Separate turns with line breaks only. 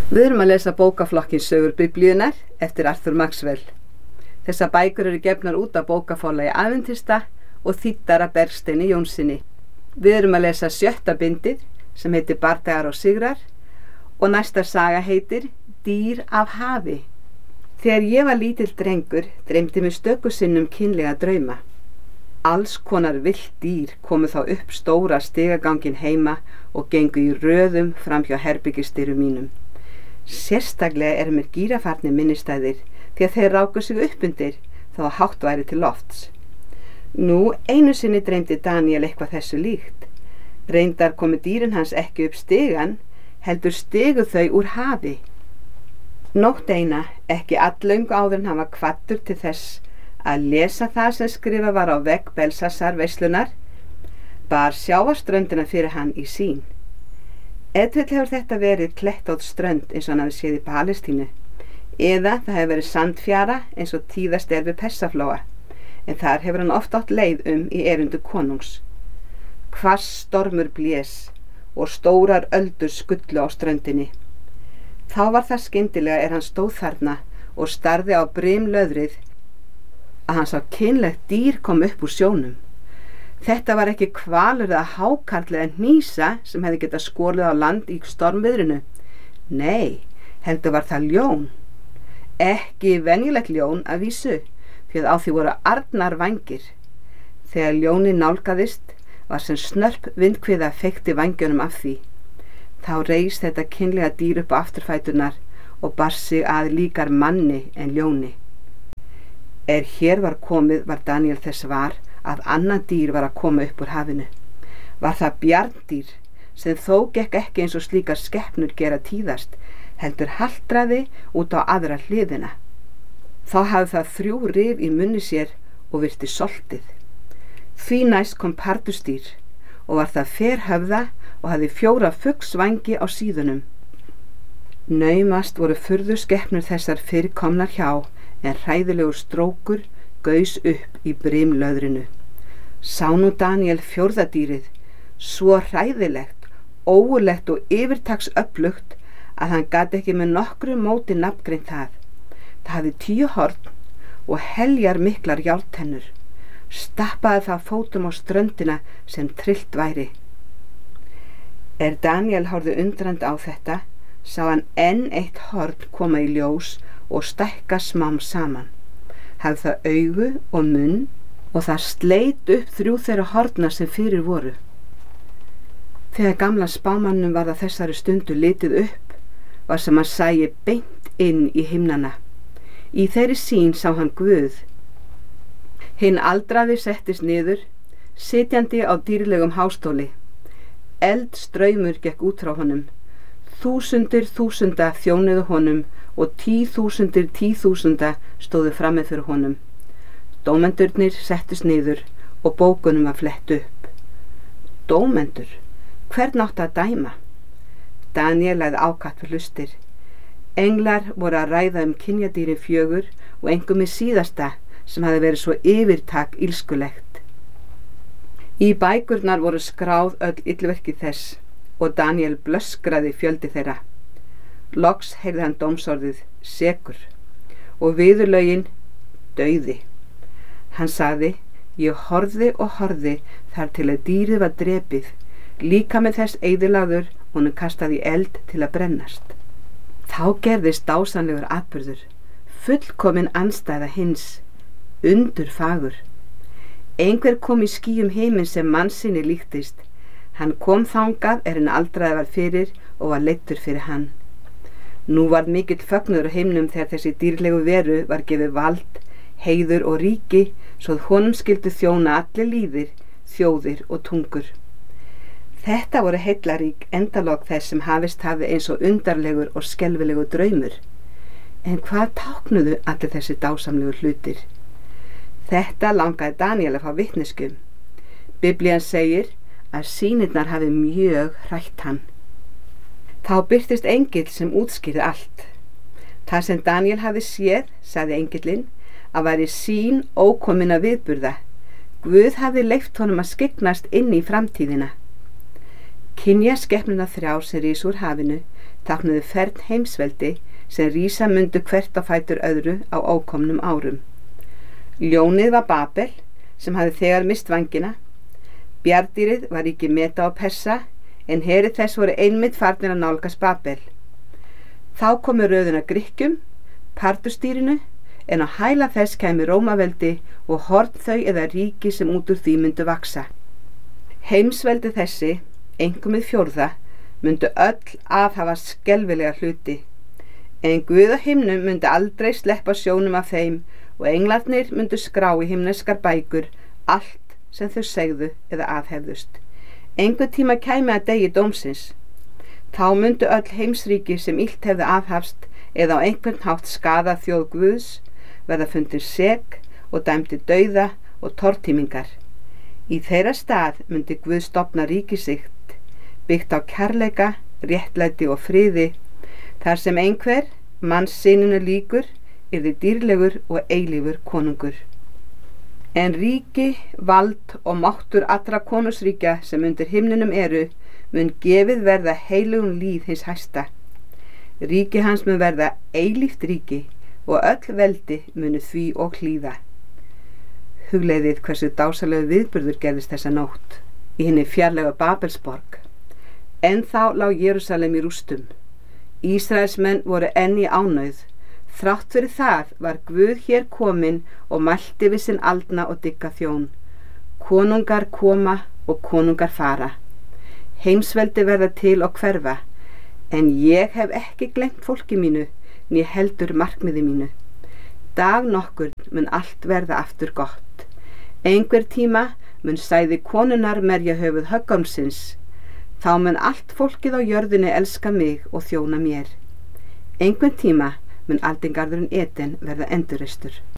Við erum að lesa bókaflokkin Sögur Biblíunnar eftir Arthur Maxwell. Þessar bækur eru gefnar út af bókaforlagi Adventista og þýddar af Bergsteini Jónssyni. Við erum að lesa 7. bindið sem heitir Bardagar og sigrar og næsta saga heitir Dýr af hafi. Þegar ég var lítill drengur dreymdi mig stöku sinnum kynlega drauma. Alls konar villt dýr komu þá upp stóra stigaganginn heima og gengu í röðum fram hjá herbergisdyrum mínum. Sérstaklega mér gírafarnir minnistæðir því að þeir ráku sig upp undir þá að hátt væri til lofts. Nú einu sinni dreymdi Daniel eitthvað þessu líkt. Reyndar komu dýrin hans ekki upp stigan, heldur stigu þau úr hafi. Nótt eina, ekki alllöngu áður en hann var kvaddur til þess að lesa það sem skrifað var á vegg Belsasar veislunar, bar sjávarströndina fyrir hann í sýn. Edvill hefur þetta verið klettótt strönd eins og hann hafi séð í Palestínu, eða það hefur verið sandfjara eins og tíðast við Persaflóa, en þar hefur hann oft átt leið í erundu konungs. Hvass stormur blés og stórar öldur skullu á ströndinni. Þá var það skyndilega hann stóð þarna og starði á brimlöðrið að hann sá kynlegt dýr kom upp úr sjónum. Þetta var ekki hvalur eða hákarl eða hnýsa sem hefði getað skolið á land í stormviðrinu. Nei, heldur var það ljón. Ekki venjulegt ljón að vísu, því að á því voru arnar vængir. Þegar ljónið nálgaðist var sem snörp vindkviða feykti vængjunum af því. Þá reis þetta kynlega dýr upp á afturfæturnar og bar sig að líkar manni en ljóni. Hér var komið var Daniel þess var að annað dýr var að koma upp úr hafinu. Var það bjarndýr sem þó gekk ekki eins og slíkar skepnur gera tíðast, heldur haltraði út á aðra hliðina. Þá hafði það 3 rif í munni sér og virti soltið. Því næst kom pardusdýr og var það ferhöfða og hafði 4 fuglsvængi á síðunum. Naumast voru furðu skepnur þessar fyrirkomnar hjá, en hræðilegur strókur gaus upp í brimlöðrinu. Sá nú Daniel 4. dýrið, svo hræðilegt, ógurlegt og yfirtaksöflugt að hann gat ekki með nokkru móti nafngreint það. Það hafði 10 horn og heljar miklar járntennur. Stappaði það fótum á ströndina sem trillt væri. Daniel horfði undrandi á þetta, sá hann enn eitt horn koma í ljós og stækka smám saman. Hafði það augu og munn og það sleit upp 3 þeirra horna sem fyrir voru. Þegar gamla spámannum var það þessari stundu litið upp, var sem hann sæi beint inn í himnana. Í þeirri sýn sá hann Guð. Hinn aldraði settist niður, sitjandi á dýrlegum hástóli. Eldstraumur gekk út frá honum. Þúsundir þúsunda þjónuðu honum og 10.000 10.000 stóðu frammi fyrir honum. Dómendurnir settust niður og bókunum var flett upp. Dómendur, hvern átti að dæma? Daniel lagði ákaft við hlustir. Englar voru að ræða kynjadýrin 4 og einkum í síðasta sem hafði verið svo yfirtak ílskulegt. Í bækurnar voru skráð öll illverki þess og Daniel blöskraði fjöldi þeirra. Loks heyrði hann dómsorðið sekur og viðurlögin dauði. Hann sagði, ég horfði og horfði þar til að dýrið var drepið, líkami þess eyðilagður og honum kastað í eld til að brennast. Þá gerðist dásamlegur atburður, fullkomin andstæða hins, undurfagur. Einhver kom í skýjum heiminn sem mannssyni líktist. Hann kom þangað hann aldraði var fyrir og var leiddur fyrir hann. Nú varð mikill fögnuður á himnum þegar þessi dýrlegu veru var gefið vald, heiður og ríki, svo að honum skyldu þjóna allir líðir, þjóðir og tungur. Þetta voru heillarík endalok þess sem hafist hafi eins og undarlegur og skelfilegur draumur. En hvað táknuðu allir þessi dásamlegu hlutir? Þetta langaði Daniel að fá vitniskum. Biblían segir að sýnirnar hafi mjög hrætt hann. Þá birtist engill sem útskýrði allt. Það sem Daniel hafi séð, sagði engillinn, að væri sýn ókominna viðburða. Guð hafi leyft honum að skyggnast inn í framtíðina. Kynjaskepnuna 3 sem rísu úr hafinu táknuðu fern heimsveldi sem rísa mundu hvert á fætur öðru á ókomnum árum. Ljónið var Babel sem hafði þegar mist vængina. Bjarndýrið var ríki Meda og Persa en heri þess voru einmitt farnir að nálgast Babel. Þá komu röðin að Grikkjum, Pardustýrinu, en á hæla þess kæmi Rómaveldi og horn þau eða ríki sem út úr því myndu vaksa. Heimsveldi þessi, einkum við 4., myndu öll aðhafa skelfilega hluti, en Guð á himnum myndi aldrei sleppa sjónum af þeim og englarnir myndu skrá í himneskar bækur allt sem þau segðu eða aðhefðust. Einhvern tíma kæmi að degi dómsins. Þá myndu öll heimsríki sem illt hefði aðhafst eða á einhvern hátt skaða þjóð Guðs verða fundir sek og dæmdi dauða og tortímingar. Í þeirra stað myndi Guð stofna ríki sitt, byggt á kærleika, réttlæti og friði, þar sem einhver, mannssyninu líkur, yrði dýrlegur og eilífur konungur. En ríki, vald og máttur allra konungsríkja sem undir himninum eru, mun gefið verða heilugum líð hins hæsta. Ríki hans mun verða eilíft ríki og öll veldi munu því og hlýða. Hugleiðið hversu dásalegu viðburður gerðist þessa nótt í hinni fjarlægu Babelsborg. Ennþá lá Jerúsalem í rústum. Ísraelsmenn voru enn í ánauð. Þrátt fyrir það var Guð hér kominn og mælti við sinn aldna og digga þjón. Konungar koma og konungar fara. Heimsveldi verða til og hverfa, en ég hef ekki gleymt fólki mínu, né heldur markmiði mínu. Dag nokkur mun allt verða aftur gott. Einhver tíma mun sæði konunnar merja höfuð höggormsins. Þá mun allt fólkið á jörðinni elska mig og þjóna mér. Einhvern tíma mun aldingarðurinn Eden verða endurreistur.